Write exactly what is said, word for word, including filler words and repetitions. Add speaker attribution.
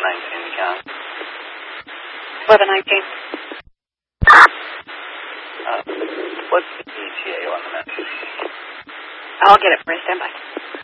Speaker 1: nineteen, you can.
Speaker 2: eleven nineteen.
Speaker 1: Uh, what's the E T A on the message?
Speaker 2: I'll get it for you. Stand by.